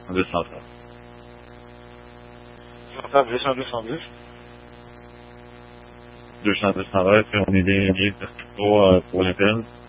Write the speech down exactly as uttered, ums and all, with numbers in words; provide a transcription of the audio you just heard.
deux cent trois. Portable deux cent deux cent deux. deux cent deux cent vingt, puis on est bien lié pour, euh, pour l'appel.